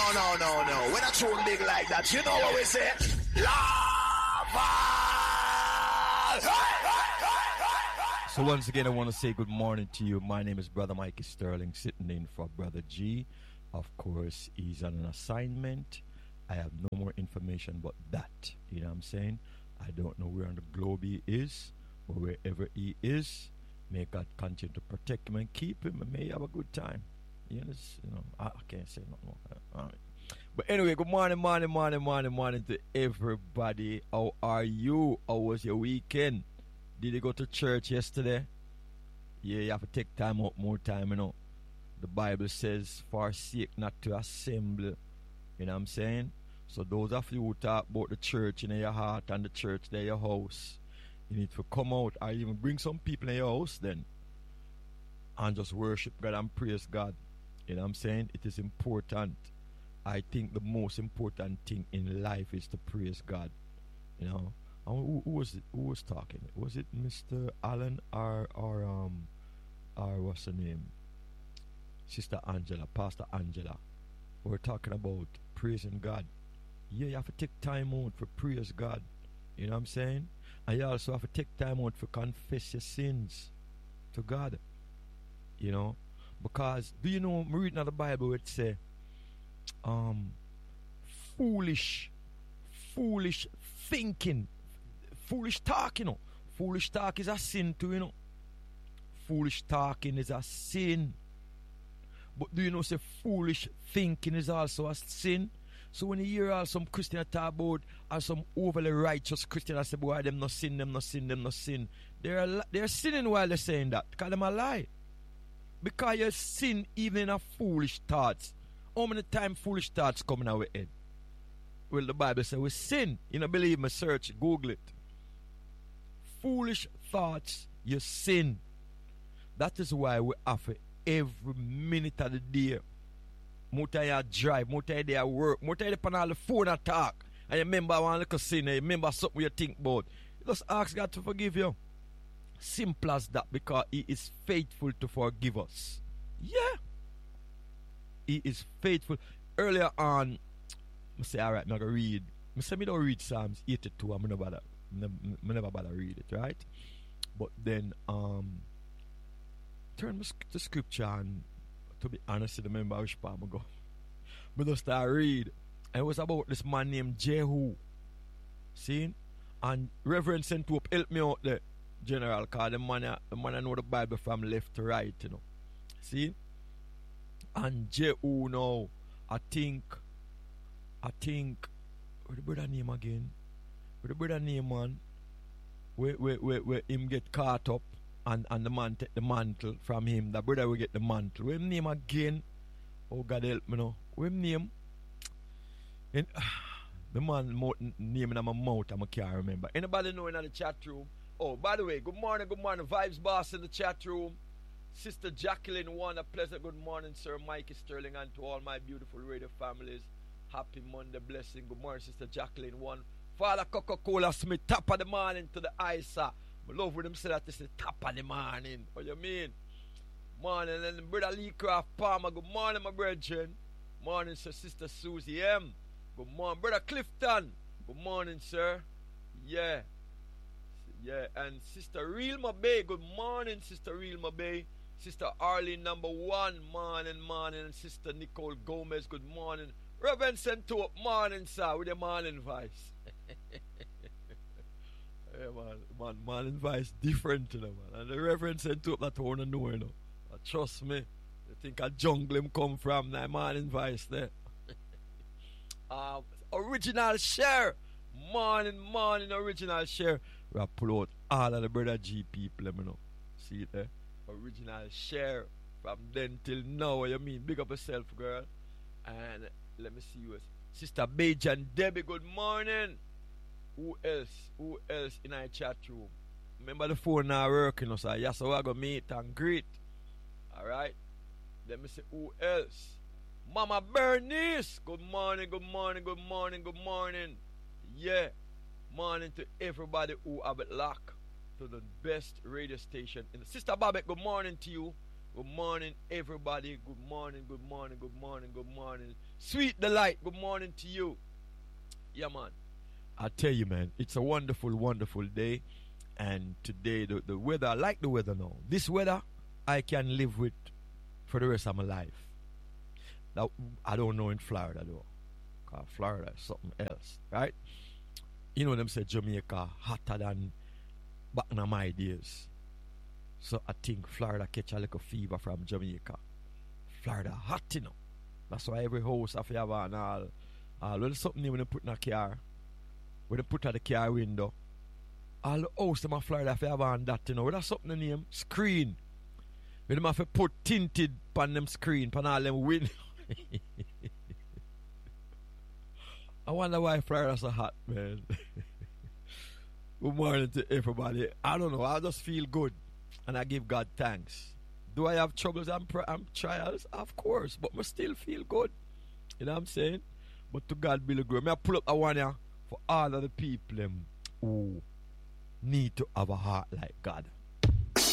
no. When I tune big like that, you know what we say? Lava! So once again, I want to say good morning to you. My name is Brother Mikey Sterling, sitting in for Brother G. Of course, he's on an assignment. I have no more information but that. You know what I'm saying? I don't know where on the globe he is, or wherever he is. May God continue to protect him and keep him, and may he have a good time. You know, I can't say no more. All right. But anyway, good morning to everybody. How are you? How was your weekend? Did you go to church yesterday? Yeah, you have to take time out, more time, you know. The Bible says, forsake not to assemble. You know what I'm saying? So those of you who talk about the church in your heart and the church in your house, you need to come out or even bring some people in your house then and just worship God and praise God. You know what I'm saying? It is important. I think the most important thing in life is to praise God. You know? And who was it? Who was talking? Was it Mr. Allen or what's her name? Sister Angela, Pastor Angela. We're talking about praising God. Yeah, you have to take time out for praise God. You know what I'm saying? And you also have to take time out for confess your sins to God. You know? Because, do you know, I'm reading out the Bible where it say, foolish thinking, foolish talk, you know. Foolish talk is a sin too, you know. Foolish talking is a sin. But do you know, say foolish thinking is also a sin? So when you hear some Christian talk about or some overly righteous Christian that say, boy, them no sin. They're sinning while they're saying that. Because them a lie. Because you sin even in a foolish thoughts. How many times foolish thoughts come in our head? Well, the Bible says we sin. You don't believe me? Search, Google it. Foolish thoughts, you sin. That is why we offer every minute of the day. More time you drive, more time you work, more time you on all the phone and talk. And you remember one little sin, you remember something you think about. You just ask God to forgive you. Simple as that, because He is faithful to forgive us. Yeah. He is faithful. Earlier on, I say, alright, I'm going to read. I say, I don't read Psalms 82, I'm never bother read it, right? But then, turn to scripture and, to be honest, I remember which part I go. But just start read. And it was about this man named Jehu. See? And Reverend Sentup helped me out there, General, because the man I know the Bible from left to right, you know. See? And Jehu now, I think, what the brother name again? What the brother name, man? Where him get caught up and the man take the mantle from him. The brother will get the mantle. What him name again? Oh, God help me now. What him name? And, the man name in my mouth, I can't remember. Anybody know in the chat room? Oh, by the way, good morning. Vibes Boss in the chat room. Sister Jacqueline One, a pleasant good morning, Sir Mikey Sterling, and to all my beautiful radio families. Happy Monday blessing. Good morning, Sister Jacqueline One. Father Coca-Cola Smith, top of the morning to the ISA. I love when them say that it's the top of the morning. What you mean? Morning, and Brother Lee Craft Palmer. Good morning, my brethren. Morning, sir. Sister Susie M. Good morning, Brother Clifton. Good morning, sir. Yeah. And Sister Real Bay. Good morning, Sister Real Bay. Sister Arlene number 1. Morning. And Sister Nicole Gomez. Good morning. Reverend Sentup. Morning, sir. With your morning voice. Yeah, man, morning voice different, you know, man. And the Reverend Sentup that I want to know, you know. Trust me. You think a jungle him come from that morning voice there. Original share. Morning, original share. We have pull out all of the Brother G people, you know. See it there? Original share. From then till now, what you mean? Big up yourself, girl. And let me see you. Sister Beige and Debbie, good morning. Who else in our chat room? Remember the phone now working, so yes, so I go meet and greet. Alright? Let me see who else. Mama Bernice, good morning. Yeah. Morning to everybody who have it locked to the best radio station. Sister Babette, good morning to you. Good morning, everybody. Good morning. Sweet Delight, good morning to you. Yeah, man. I tell you, man, it's a wonderful, wonderful day. And today, the weather, I like the weather now. This weather, I can live with for the rest of my life. Now, I don't know in Florida, though. Because Florida is something else, right? You know, them say Jamaica hotter than back in my days. So I think Florida catch a little fever from Jamaica. Florida hot, you know. That's why every house have to have an all when something new when they put in a car, when they put at the car window, all the house in Florida have to have on that, you know. When that's something in name, screen. When them have to put tinted pan them screen, pan all them window. I wonder why Florida's so hot, man. Good morning to everybody. I don't know, I just feel good. And I give God thanks. Do I have troubles and trials? Of course. But I still feel good. You know what I'm saying? But to God be the glory. I pull up a one here for all of the people who need to have a heart like God.